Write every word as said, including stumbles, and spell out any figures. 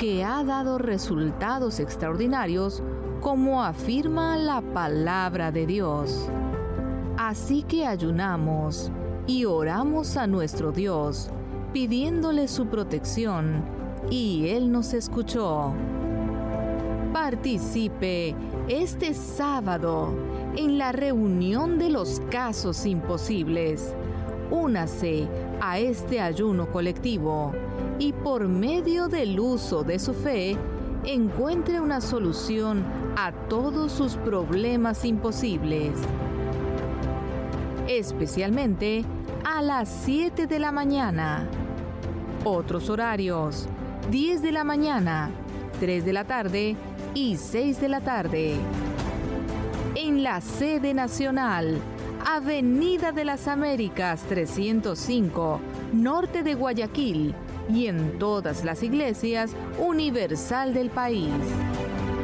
que ha dado resultados extraordinarios, como afirma la palabra de Dios. Así que ayunamos y oramos a nuestro Dios, pidiéndole su protección, y Él nos escuchó. Participe este sábado en la reunión de los casos imposibles. Únase a este ayuno colectivo y por medio del uso de su fe, encuentre una solución a todos sus problemas imposibles. Especialmente a las siete de la mañana. Otros horarios: diez de la mañana, tres de la tarde y seis de la tarde. En la sede nacional, Avenida de las Américas trescientos cinco, norte de Guayaquil, y en todas las iglesias universal del país.